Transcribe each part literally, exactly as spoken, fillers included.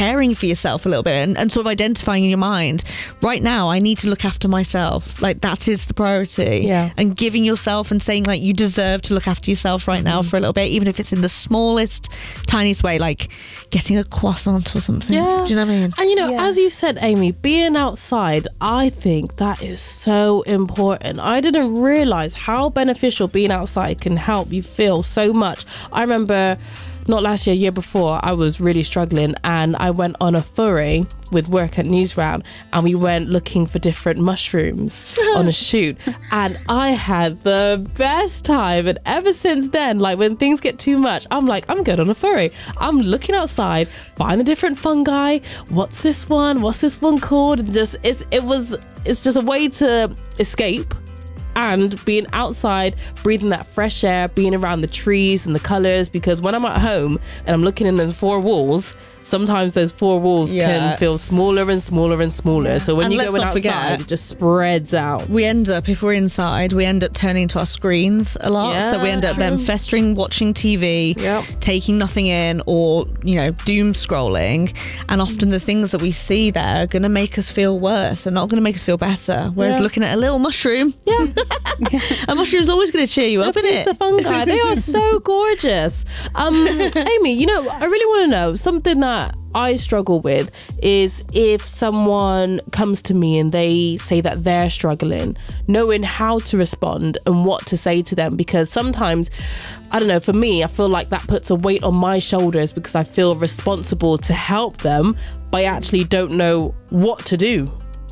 caring for yourself a little bit and, and sort of identifying in your mind, right now I need to look after myself. Like that is the priority. Yeah. And giving yourself and saying like you deserve to look after yourself right now mm. for a little bit, even if it's in the smallest, tiniest way, like getting a croissant or something. Yeah. Do you know what I mean? And you know, yeah. as you said, Amy, being outside, I think that is so important. I didn't realise how beneficial being outside can help you feel so much. I remember not last year, year before, I was really struggling and I went on a foray with work at Newsround and we went looking for different mushrooms on a shoot and I had the best time. And ever since then, like when things get too much, I'm like, I'm good on a foray. I'm looking outside, find the different fungi. What's this one? What's this one called? And just it's it was it's just a way to escape. And being outside, breathing that fresh air, being around the trees and the colours, because when I'm at home and I'm looking in the four walls, sometimes those four walls yeah. can feel smaller and smaller and smaller. Yeah. So when and you let's go not outside, forget, it just spreads out. We end up, if we're inside, we end up turning to our screens a lot. Yeah, so we end up true. then festering, watching T V, Yep. taking nothing in, or, you know, doom scrolling. And often the things that we see there are going to make us feel worse. They're not going to make us feel better. Whereas Yeah. looking at a little mushroom, Yeah. a mushroom's always going to cheer you up, a isn't piece it? of fungi. They are so gorgeous. Um, Amy, you know, I really want to know something that I struggle with is if someone comes to me and they say that they're struggling, knowing how to respond and what to say to them, because sometimes, I don't know, for me, I feel like that puts a weight on my shoulders because I feel responsible to help them, but I actually don't know what to do.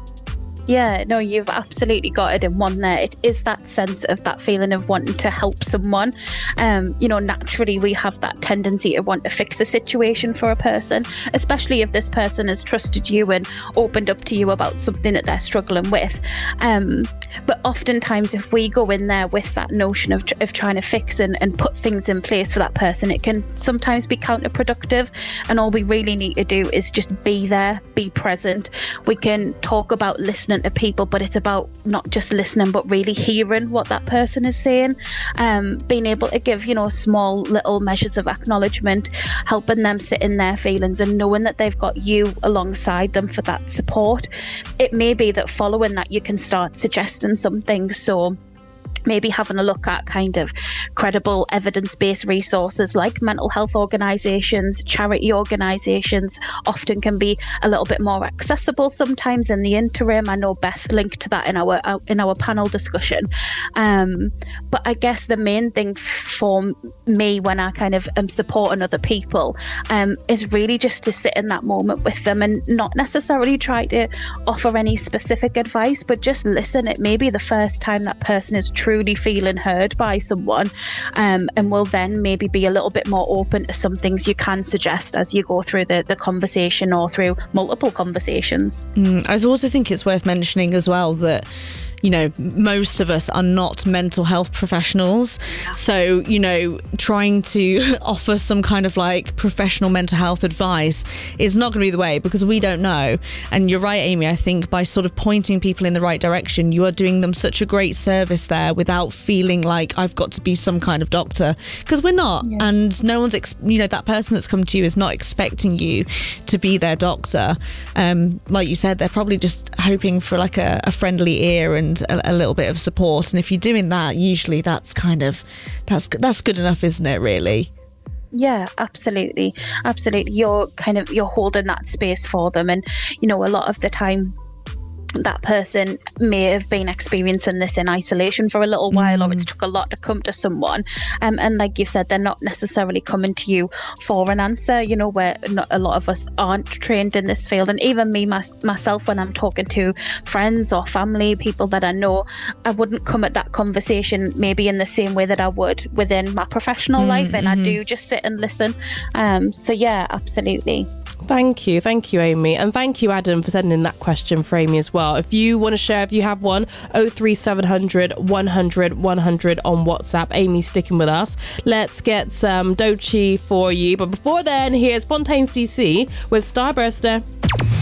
Yeah, no, you've absolutely got it in one there. It is that sense of that feeling of wanting to help someone. Um, you know, naturally we have that tendency to want to fix a situation for a person, especially if this person has trusted you and opened up to you about something that they're struggling with. Um, but oftentimes if we go in there with that notion of, of trying to fix and, and put things in place for that person, it can sometimes be counterproductive. And all we really need to do is just be there, be present. We can talk about listening to people, but it's about not just listening but really hearing what that person is saying, um being able to give, you know, small little measures of acknowledgement, helping them sit in their feelings and knowing that they've got you alongside them for that support. It may be that following that you can start suggesting some things, so maybe having a look at kind of credible evidence-based resources like mental health organisations, charity organisations often can be a little bit more accessible sometimes in the interim. I know Beth linked to that in our in our panel discussion. Um, but I guess the main thing for me when I kind of am supporting other people um, is really just to sit in that moment with them and not necessarily try to offer any specific advice, but just listen. It may be the first time that person is truly feeling heard by someone, um, and will then maybe be a little bit more open to some things you can suggest as you go through the, the conversation or through multiple conversations. Mm, I also think it's worth mentioning as well that, you know, most of us are not mental health professionals. So, you know, trying to offer some kind of like professional mental health advice is not going to be the way, because we don't know. And you're right, Amy, I think by sort of pointing people in the right direction, you are doing them such a great service there without feeling like I've got to be some kind of doctor, because we're not. Yeah. And no one's, ex- you know, that person that's come to you is not expecting you to be their doctor. Um, like you said, they're probably just hoping for like a, a friendly ear and A, a little bit of support, and if you're doing that, usually that's kind of that's that's good enough, isn't it, really? Yeah, absolutely absolutely you're kind of you're holding that space for them, and you know, a lot of the time that person may have been experiencing this in isolation for a little while, mm. or it's took a lot to come to someone, um, and like you've said, they're not necessarily coming to you for an answer. You know, where not, a lot of us aren't trained in this field, and even me my, myself when I'm talking to friends or family, people that I know, I wouldn't come at that conversation maybe in the same way that I would within my professional mm, life, and mm-hmm. I do just sit and listen. Um, so yeah, absolutely. Thank you. Thank you, Amy. And thank you, Adam, for sending that question for Amy as well. If you want to share, if you have one, oh three seven hundred, one hundred, one hundred on WhatsApp. Amy's sticking with us. Let's get some Doechii for you. But before then, here's Fontaines D C with Starburster.